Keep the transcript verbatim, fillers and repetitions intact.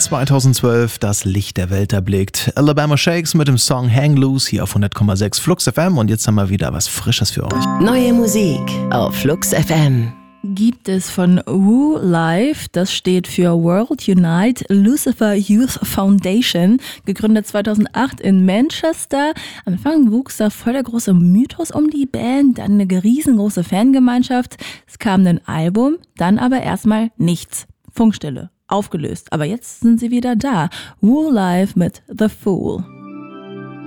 zweitausendzwölf das Licht der Welt erblickt. Alabama Shakes mit dem Song Hang Loose hier auf hundert Komma sechs Flux F M und jetzt haben wir wieder was Frisches für euch. Neue Musik auf Flux F M. Gibt es von Woo Life, das steht für World Unite Lucifer Youth Foundation, gegründet zweitausendacht in Manchester. Am Anfang wuchs da voll der große Mythos um die Band, dann eine riesengroße Fangemeinschaft. Es kam ein Album, dann aber erstmal nichts. Funkstille, aufgelöst. Aber jetzt sind sie wieder da. Woo Life mit The Fool.